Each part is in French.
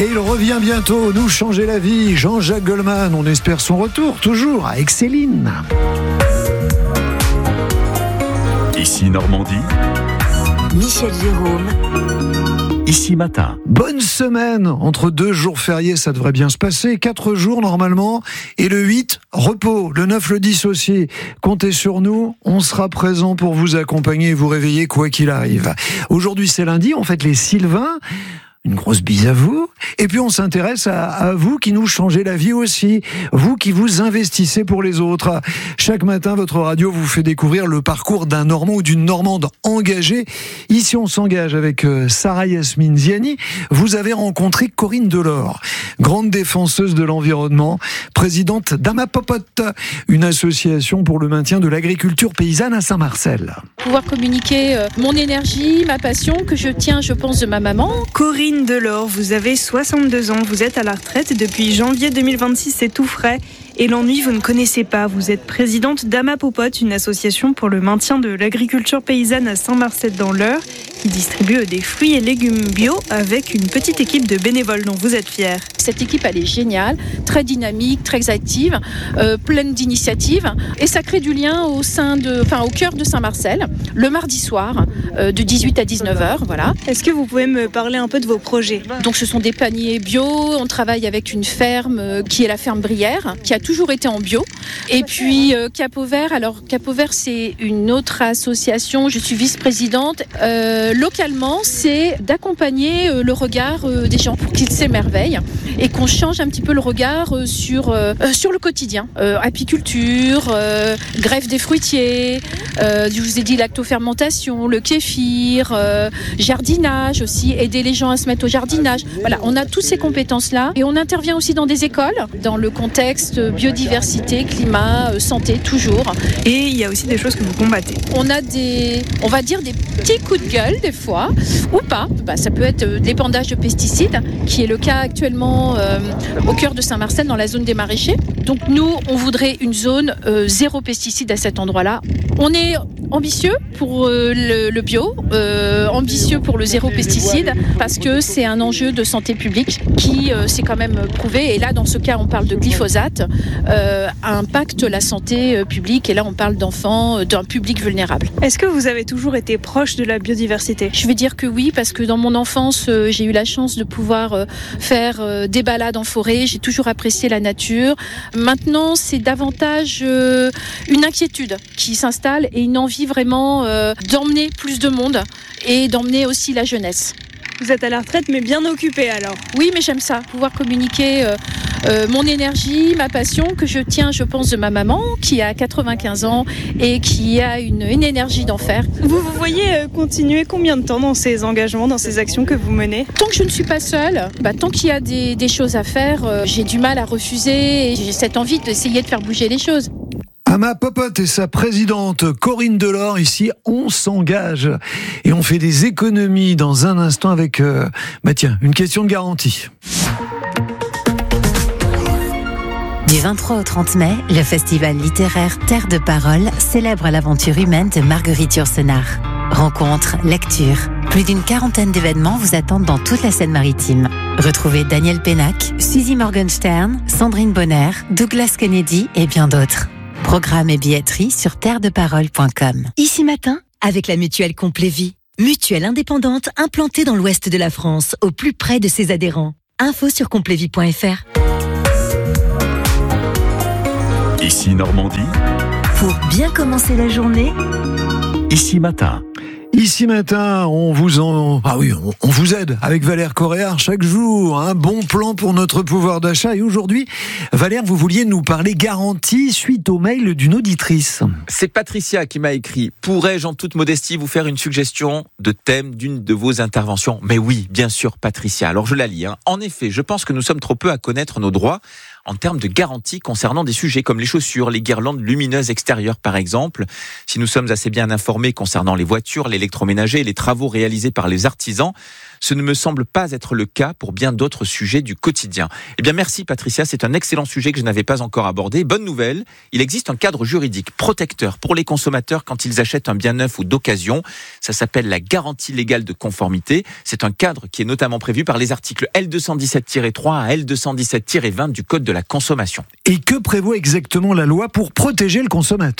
Et il revient bientôt nous changer la vie. Jean-Jacques Goldman, on espère son retour, toujours avec Céline. Ici Normandie. Michel Jérôme. Ici Matin. Bonne semaine, entre 2 jours fériés, ça devrait bien se passer. 4 jours normalement, et le 8, repos. Le 9, le 10 aussi. Comptez sur nous, on sera présent pour vous accompagner et vous réveiller quoi qu'il arrive. Aujourd'hui c'est lundi, on fête les Sylvains. Une grosse bise à vous. Et puis on s'intéresse à vous qui nous changez la vie aussi. Vous qui vous investissez pour les autres. Chaque matin, votre radio vous fait découvrir le parcours d'un Normand ou d'une Normande engagée. Ici, on s'engage avec Sarah Yasmine Ziani. Vous avez rencontré Corinne Delort, grande défenseuse de l'environnement, présidente d'Amapopote, une association pour le maintien de l'agriculture paysanne à Saint-Marcel. Pouvoir communiquer mon énergie, ma passion, que je tiens, je pense, de ma maman. Corinne Delort, vous avez 62 ans, vous êtes à la retraite depuis janvier 2026, c'est tout frais. Et l'ennui, vous ne connaissez pas. Vous êtes présidente d'Amapopote, une association pour le maintien de l'agriculture paysanne à Saint-Marcel dans l'Eure, qui distribue des fruits et légumes bio avec une petite équipe de bénévoles dont vous êtes fiers. Cette équipe, elle est géniale, très dynamique, très active, pleine d'initiatives. Et ça crée du lien au cœur de Saint-Marcel, le mardi soir, de 18 à 19h. Voilà. Est-ce que vous pouvez me parler un peu de vos projets ? Donc ce sont des paniers bio. On travaille avec une ferme qui est la ferme Brière, qui a toujours été en bio. Et puis Capot Vert. Alors Capot Vert, c'est une autre association. Je suis vice-présidente. Localement, c'est d'accompagner le regard des gens pour qu'ils s'émerveillent et qu'on change un petit peu le regard sur le quotidien. Apiculture, greffe des fruitiers, je vous ai dit lactofermentation, le kéfir, jardinage aussi, aider les gens à se mettre au jardinage. Voilà, on a toutes ces compétences-là et on intervient aussi dans des écoles, dans le contexte biodiversité, climat, santé, toujours. Et il y a aussi des choses que vous combattez. On a des petits coups de gueule des fois, ou pas. Ça peut être l'épandage de pesticides, qui est le cas actuellement au cœur de Saint-Marcel, dans la zone des maraîchers. Donc nous, on voudrait une zone zéro pesticide à cet endroit-là. On est ambitieux pour le bio, ambitieux pour le zéro pesticide, parce que c'est un enjeu de santé publique qui s'est quand même prouvé. Et là, dans ce cas, on parle de glyphosate, impacte la santé publique. Et là, on parle d'enfants, d'un public vulnérable. Est-ce que vous avez toujours été proche de la biodiversité ? Je vais dire que oui, parce que dans mon enfance, j'ai eu la chance de pouvoir faire des balades en forêt. J'ai toujours apprécié la nature. Maintenant, c'est davantage une inquiétude qui s'installe et une envie vraiment d'emmener plus de monde et d'emmener aussi la jeunesse. Vous êtes à la retraite, mais bien occupée alors. Oui, mais j'aime ça, pouvoir communiquer mon énergie, ma passion, que je tiens, je pense, de ma maman, qui a 95 ans et qui a une énergie d'enfer. Vous voyez continuer combien de temps dans ces engagements, dans ces actions que vous menez ? Tant que je ne suis pas seule, tant qu'il y a des choses à faire, j'ai du mal à refuser et j'ai cette envie d'essayer de faire bouger les choses. Amapopote et sa présidente Corinne Delort, ici on s'engage et on fait des économies dans un instant avec une question de garantie. Du 23 au 30 mai, le festival littéraire Terre de Parole célèbre l'aventure humaine de Marguerite Yourcenar. Rencontres, lectures, plus d'une 40aine d'événements vous attendent dans toute la Seine-Maritime. Retrouvez Daniel Pénac, Suzy Morgenstern, Sandrine Bonner, Douglas Kennedy et bien d'autres. Programme et billetterie sur terredeparole.com. Ici Matin, avec la mutuelle Complet Vie. Mutuelle indépendante implantée dans l'ouest de la France, au plus près de ses adhérents. Info sur completvie.fr. Ici Normandie. Pour bien commencer la journée, Ici Matin. Ici Matin, on vous aide avec Valère Coréard chaque jour. Un bon plan pour notre pouvoir d'achat. Et aujourd'hui, Valère, vous vouliez nous parler garantie suite au mail d'une auditrice. C'est Patricia qui m'a écrit. Pourrais-je en toute modestie vous faire une suggestion de thème d'une de vos interventions ? Mais oui, bien sûr, Patricia. Alors je la lis. En effet, je pense que nous sommes trop peu à connaître nos droits en termes de garantie concernant des sujets comme les chaussures, les guirlandes lumineuses extérieures par exemple. Si nous sommes assez bien informés concernant les voitures, l'électroménager et les travaux réalisés par les artisans, Ce ne me semble pas être le cas pour bien d'autres sujets du quotidien. Eh bien, merci Patricia, c'est un excellent sujet que je n'avais pas encore abordé. Bonne nouvelle, il existe un cadre juridique protecteur pour les consommateurs quand ils achètent un bien neuf ou d'occasion. Ça s'appelle la garantie légale de conformité. C'est un cadre qui est notamment prévu par les articles L217-3 à L217-20 du Code de la consommation. Et que prévoit exactement la loi pour protéger le consommateur ?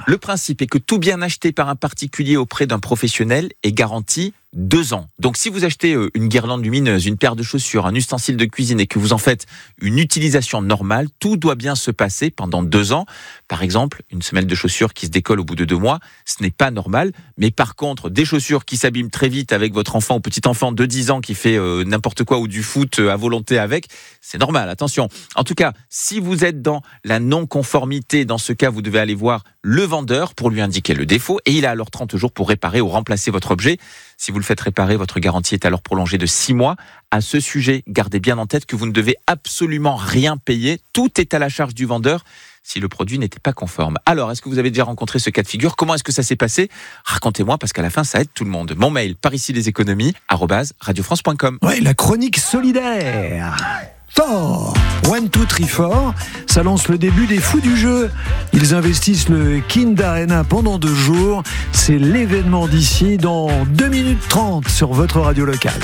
Le principe est que tout bien acheté par un particulier auprès d'un professionnel est garanti 2 ans. Donc si vous achetez une guirlande lumineuse, une paire de chaussures, un ustensile de cuisine et que vous en faites une utilisation normale, tout doit bien se passer pendant 2 ans. Par exemple, une semelle de chaussures qui se décolle au bout de 2 mois, ce n'est pas normal. Mais par contre, des chaussures qui s'abîment très vite avec votre enfant ou petit enfant de 10 ans qui fait n'importe quoi ou du foot à volonté avec, c'est normal, attention. En tout cas, si vous êtes dans la non-conformité, dans ce cas, vous devez aller voir le vendeur pour lui indiquer le défaut et il a alors 30 jours pour réparer ou remplacer votre objet. Si vous le faites réparer, votre garantie est alors prolongée de 6 mois. À ce sujet, gardez bien en tête que vous ne devez absolument rien payer. Tout est à la charge du vendeur si le produit n'était pas conforme. Alors, est-ce que vous avez déjà rencontré ce cas de figure ? Comment est-ce que ça s'est passé ? Racontez-moi, parce qu'à la fin, ça aide tout le monde. Mon mail, parici-les-économies@radiofrance.com. Ouais, la chronique solidaire. Fort 1, 2, 3, 4, ça lance le début des fous du jeu. Ils investissent le Kind Arena pendant 2 jours. C'est l'événement d'ici dans 2 minutes 30 sur votre radio locale.